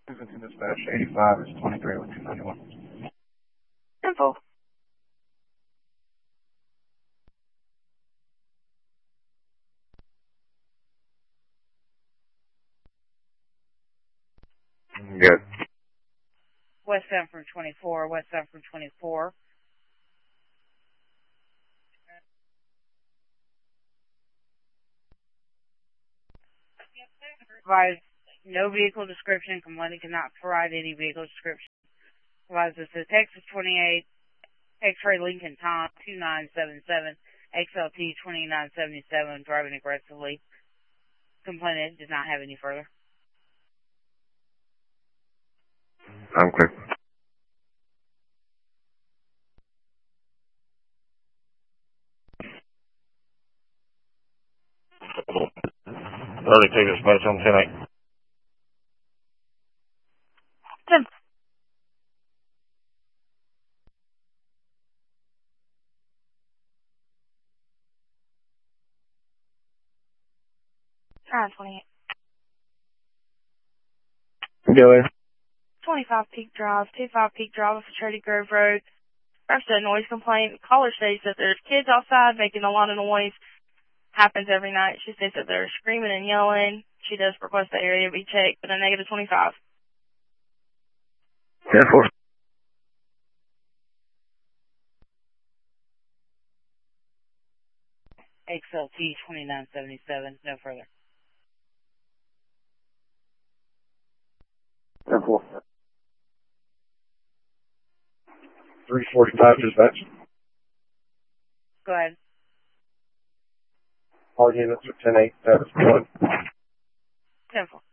Stevenson Dispatch 85 is 23 with 291. Simple. Good. West 7 from 24, West 7 from 24. Provides no vehicle description. Complainant cannot provide any vehicle description. Provides us a Texas 28, X-ray Lincoln Tom 2977, XLT 2977, driving aggressively. Complainant does not have any further. I'm clear. Early take dispatch on 10-8. Simple. Trying 28. Go ahead. 25 Peak Drive, 25 Peak Drive off of Shady Grove Road. After a noise complaint, caller states that there's kids outside making a lot of noise. Happens every night. She states that they're screaming and yelling. She does request the area be checked, but a negative 25. 10-4. XLT 2977, no further. 10-4. 345 dispatch. Go ahead. All units are 10-8, status 1. 10-4.